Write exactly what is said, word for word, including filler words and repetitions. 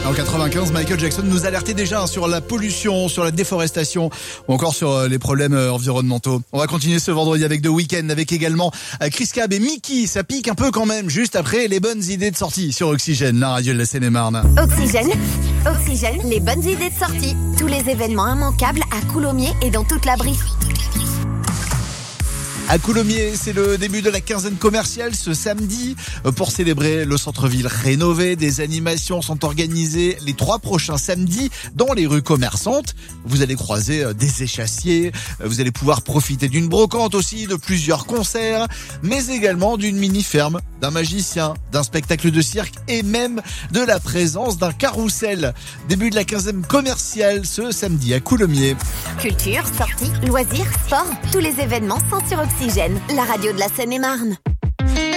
En quatre-vingt-quinze, Michael Jackson nous alertait déjà sur la pollution, sur la déforestation ou encore sur les problèmes environnementaux. On va continuer ce vendredi avec The Weeknd, avec également Chris Cab et Mickey. Ça pique un peu quand même, juste après les bonnes idées de sortie sur Oxygène, la radio de la Seine-et-Marne. Oxygène, Oxygène, les bonnes idées de sortie. Tous les événements immanquables à Coulommiers et dans toute la Brie. À Coulommiers, c'est le début de la quinzaine commerciale ce samedi. Pour célébrer le centre-ville rénové, des animations sont organisées les trois prochains samedis dans les rues commerçantes. Vous allez croiser des échassiers, vous allez pouvoir profiter d'une brocante aussi, de plusieurs concerts, mais également d'une mini-ferme, d'un magicien, d'un spectacle de cirque et même de la présence d'un carrousel. Début de la quinzaine commerciale ce samedi à Coulommiers. Culture, sorties, loisirs, sport, tous les événements sont sur Oxygène, la radio de la Seine-et-Marne.